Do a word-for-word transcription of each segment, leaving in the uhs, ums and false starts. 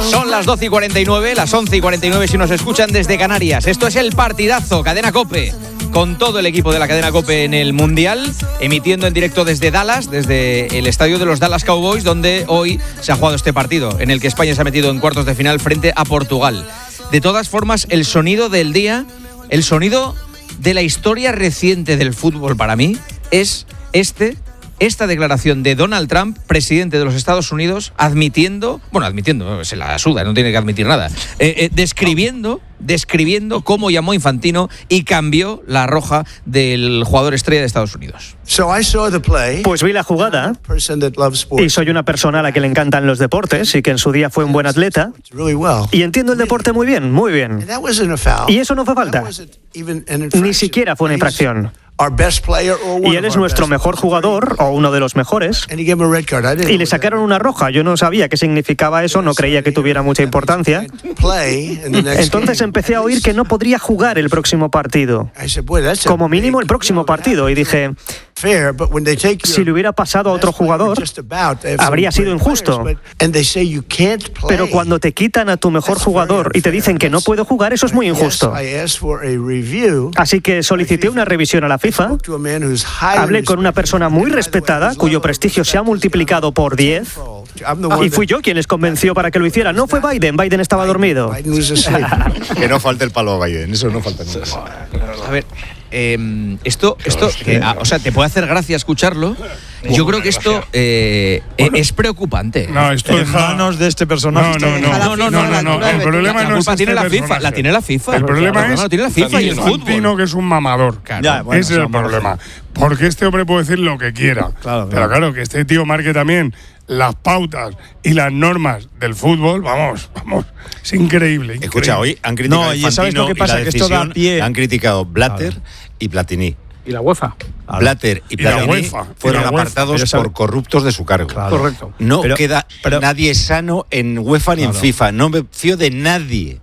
Son las doce y cuarenta y nueve, las once y cuarenta y nueve si nos escuchan desde Canarias. Esto es el partidazo, Cadena COPE, con todo el equipo de la Cadena COPE en el Mundial, emitiendo en directo desde Dallas, desde el estadio de los Dallas Cowboys, donde hoy se ha jugado este partido, en el que España se ha metido en cuartos de final frente a Portugal. De todas formas, el sonido del día, el sonido de la historia reciente del fútbol para mí, es este... esta declaración de Donald Trump, presidente de los Estados Unidos, admitiendo, bueno, admitiendo, se la suda, no tiene que admitir nada, eh, eh, describiendo, describiendo cómo llamó a Infantino y cambió la roja del jugador estrella de Estados Unidos. Pues vi la jugada y soy una persona a la que le encantan los deportes y que en su día fue un buen atleta y entiendo el deporte muy bien, muy bien. Y eso no fue falta, ni siquiera fue una infracción. Y él es nuestro mejor jugador, o uno de los mejores, y le sacaron una roja. Yo no sabía qué significaba eso, no creía que tuviera mucha importancia. Entonces empecé a oír que no podría jugar el próximo partido, como mínimo el próximo partido, y dije, si le hubiera pasado a otro jugador, habría sido injusto. Pero cuando te quitan a tu mejor jugador y te dicen que no puedo jugar, eso es muy injusto. Así que solicité una revisión a la FIFA. Hablé con una persona muy respetada, cuyo prestigio se ha multiplicado por diez, y fui yo quien les convenció para que lo hicieran. No fue Biden, Biden estaba dormido. Que no falte el palo a Biden, eso no falta nunca. A ver, eh, esto, esto eh, o sea, te puede hacer gracia escucharlo. Yo creo que esto eh, es preocupante. No, esto en manos de este personaje. No, no, no, no, no, no, no. El problema la no es culpa este tiene la FIFA, personaje. la tiene la FIFA. El problema el es problema tiene la FIFA y el Infantino, fútbol, que es un mamador. Claro. Ya, bueno, ese es el problema. Porque este hombre puede decir lo que quiera. Claro, Pero claro. claro, que este tío marque también las pautas y las normas del fútbol, vamos, vamos, es increíble. increíble. Escucha, hoy han criticado No, a y Infantino ¿sabes lo que pasa? y la Que esto da decisión, pie- han criticado Blatter y Platini. Y la UEFA. Claro. Blatter y Y la Platini UEFA, y fueron la UEFA. apartados Pero sabe- por corruptos de su cargo. Claro. Correcto. No Pero- queda pero- nadie sano en UEFA ni Claro. en FIFA. No me fío de nadie.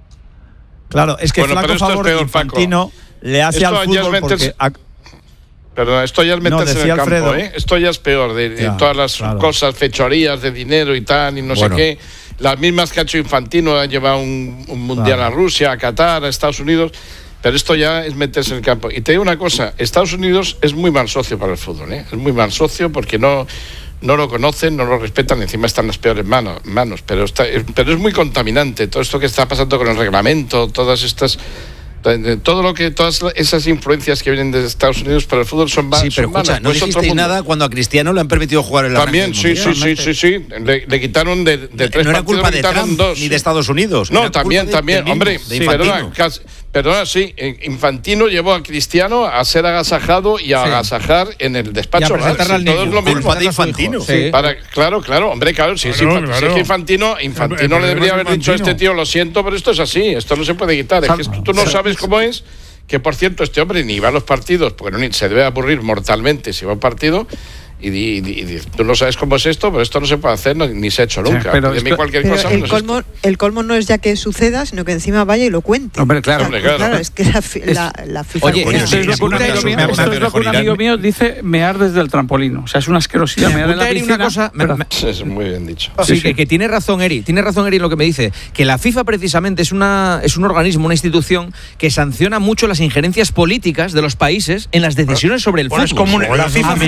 Claro, es que Bueno, flaco pero esto es favor peor, Infantino le hace Esto al ya es fútbol meterse- porque... a- Perdón, esto ya es No, meterse en decía el campo, Alfredo. ¿eh? Esto ya es peor, de, de Ya, todas las claro. cosas, fechorías de dinero y tal, y no Bueno. sé qué. Las mismas que ha hecho Infantino, ha llevado un, un mundial Claro. a Rusia, a Qatar, a Estados Unidos, pero esto ya es meterse en el campo. Y te digo una cosa, Estados Unidos es muy mal socio para el fútbol, ¿eh? Es muy mal socio porque no... no lo conocen, no lo respetan, encima están en las peores manos, manos pero, está, pero es muy contaminante todo esto que está pasando con el reglamento, todas estas... Todo lo que, todas esas influencias que vienen de Estados Unidos para el fútbol son, Sí, pero son malas. escucha, no pues es otro dijisteis mundo. nada cuando a Cristiano le han permitido jugar en la También, sí, sí, sí, sí, sí. Le, le quitaron de, de tres No era partidos, culpa le de quitaron Trump dos. ni de Estados Unidos. No, Era también, culpa de- también. del Hombre, mismo, de sí, Infantino. perdona, casi- perdona, sí. eh, Infantino llevó a Cristiano a ser agasajado y a Sí. agasajar en el despacho. Y a presentarle ¿vale? al Sí, todo niño. es lo mismo. Culpa de Infantino. Sí. Para, claro, claro, hombre, claro, sí, sí, Claro, Infantino, claro. si es que Infantino, Infantino El le problema debería es haber dicho a Infantino. este tío, lo siento, pero esto es así, esto no se puede quitar, es que esto tú no sabes cómo es, que por cierto este hombre ni va a los partidos, porque no, ni- se debe aburrir mortalmente si va a un partido, y, di- y di- y di- tú no sabes cómo es esto, pero esto no se puede hacer no- ni se ha hecho nunca. pero de mí esto- cualquier Pero cosa el menos esto. colmo, el colmo no es ya que suceda, sino que encima vaya y lo cuente. Hombre, claro. Hombre, claro. es que la, fi- la, la FIFA... Oye, Coño, Esto es lo que un sí, amigo sí, mío- sí, esto sí, es lo que un mejor amigo irán. mío dice mear desde el trampolín. O sea, es una asquerosidad mear en la Apunta, Eri, piscina. una cosa, me- pero- me- Es muy bien dicho. Sí, que, que tiene razón Eri, tiene razón Eri en lo que me dice, que la FIFA precisamente es una es un organismo, una institución que sanciona mucho las injerencias políticas de los países en las decisiones sobre el Bueno, fútbol. es como un- la FIFA